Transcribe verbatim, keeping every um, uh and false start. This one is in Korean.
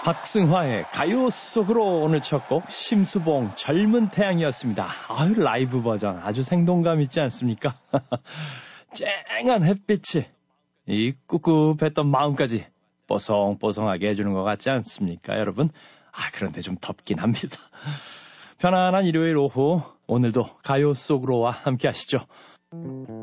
박승화의 가요 속으로 오늘 첫 곡 심수봉 젊은 태양이었습니다. 아유, 라이브 버전 아주 생동감 있지 않습니까? 쨍한 햇빛이 이 꿉꿉했던 마음까지 뽀송뽀송하게 해주는 것 같지 않습니까, 여러분? 아, 그런데 좀 덥긴 합니다. 편안한 일요일 오후, 오늘도 가요 속으로와 함께 하시죠.